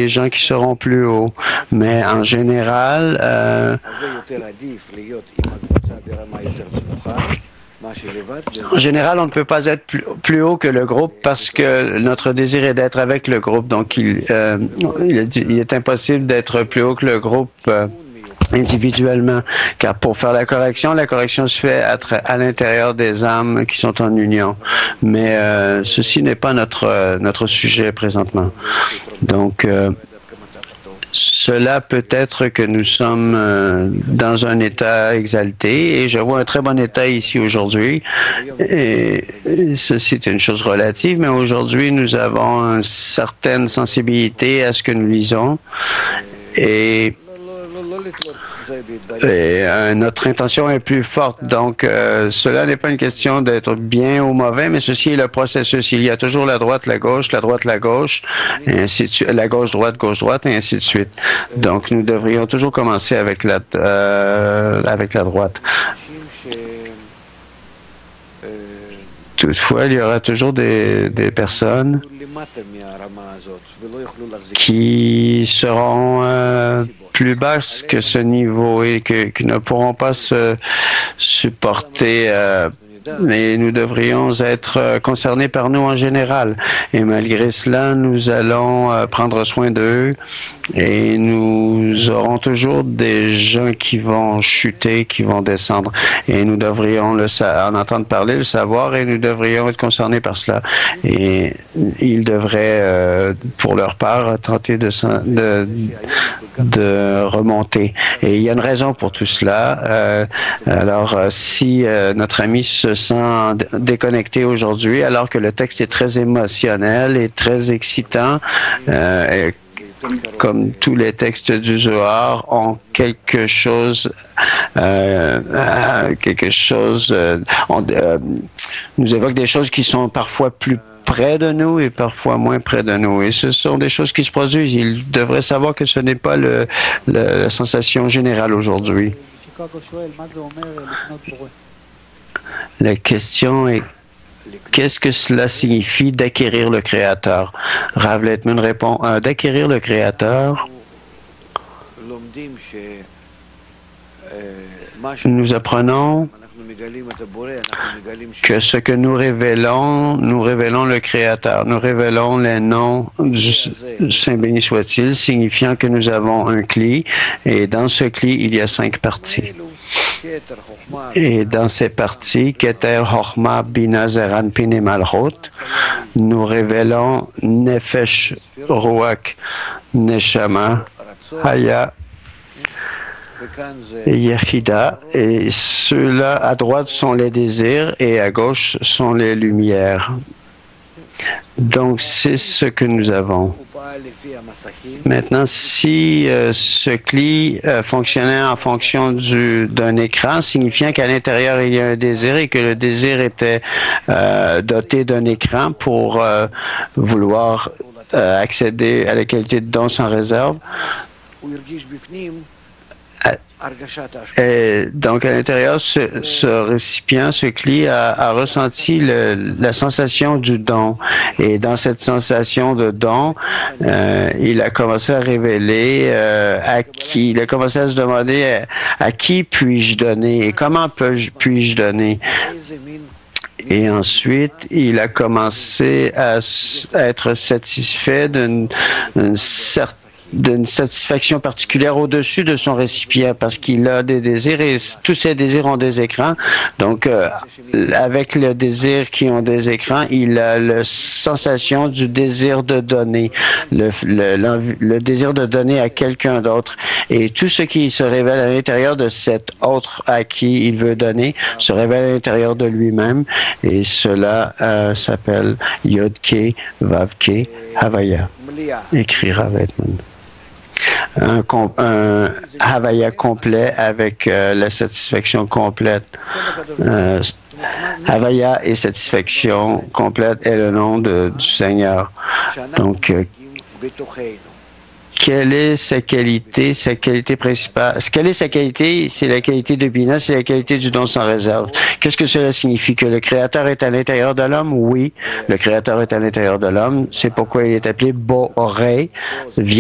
gens qui seront plus hauts. Mais en général, on ne peut pas être plus haut que le groupe parce que notre désir est d'être avec le groupe. Donc, il est impossible d'être plus haut que le groupe individuellement. Car pour faire la correction se fait à l'intérieur des âmes qui sont en union. Mais ceci n'est pas notre sujet présentement. Donc, cela peut être que nous sommes dans un état exalté et je vois un très bon état ici aujourd'hui. Et ceci est une chose relative, mais aujourd'hui, nous avons une certaine sensibilité à ce que nous lisons et notre intention est plus forte. Donc, cela n'est pas une question d'être bien ou mauvais, mais ceci est le processus. Il y a toujours la droite, la gauche, et ainsi de suite, la gauche, droite, et ainsi de suite. Donc, nous devrions toujours commencer avec la droite. Toutefois, il y aura toujours des personnes qui seront plus basses que ce niveau et qui ne pourront pas se supporter. Mais nous devrions être concernés par nous en général. Et malgré cela, nous allons prendre soin d'eux et nous aurons toujours des gens qui vont chuter, qui vont descendre. Et nous devrions en entendre parler, le savoir, et nous devrions être concernés par cela. Et ils devraient, pour leur part, tenter de remonter. Et il y a une raison pour tout cela. Alors, si notre ami se sent déconnecté aujourd'hui, alors que le texte est très émotionnel et très excitant, comme tous les textes du Zohar ont quelque chose nous évoque des choses qui sont parfois plus près de nous et parfois moins près de nous. Et ce sont des choses qui se produisent. Ils devraient savoir que ce n'est pas la sensation générale aujourd'hui. La question est, qu'est-ce que cela signifie d'acquérir le Créateur? Rav Leitman répond, d'acquérir le Créateur, nous apprenons que ce que nous révélons le Créateur. Nous révélons les noms du Saint béni soit-il, signifiant que nous avons un cli, et dans ce cli, il y a 5 parties. Et dans ces parties, Keter, Chochma, Bina, Zeran, Pin et Malchut, nous révélons Nefesh, Ruach, Neshama, Haya et Yechida. Et ceux-là, à droite, sont les désirs et à gauche sont les lumières. Donc, c'est ce que nous avons. Maintenant, si ce cli fonctionnait en fonction d'un écran, signifiant qu'à l'intérieur, il y a un désir et que le désir était doté d'un écran pour vouloir accéder à la qualité de don sans réserve, et donc, à l'intérieur, ce récipient, ce cli, a ressenti la sensation du don. Et dans cette sensation de don, il a commencé à révéler il a commencé à se demander à qui puis-je donner et comment puis-je donner. Et ensuite, il a commencé à être satisfait d'une satisfaction particulière au-dessus de son récipient parce qu'il a des désirs et tous ces désirs ont des écrans. Donc, avec le désir qui ont des écrans, il a la sensation du désir de donner, le désir de donner à quelqu'un d'autre. Et tout ce qui se révèle à l'intérieur de cet autre à qui il veut donner se révèle à l'intérieur de lui-même et cela s'appelle Yod-Ke, Vav-Ke, Havaya. Écrira Leitman. Un Havaya complet avec la satisfaction complète. Havaya et satisfaction complète est le nom du Seigneur. Donc, quelle est sa qualité principale? Quelle est sa qualité? C'est la qualité de Bina, c'est la qualité du don sans réserve. Qu'est-ce que cela signifie? Que le Créateur est à l'intérieur de l'homme? Oui, le Créateur est à l'intérieur de l'homme. C'est pourquoi il est appelé Boré,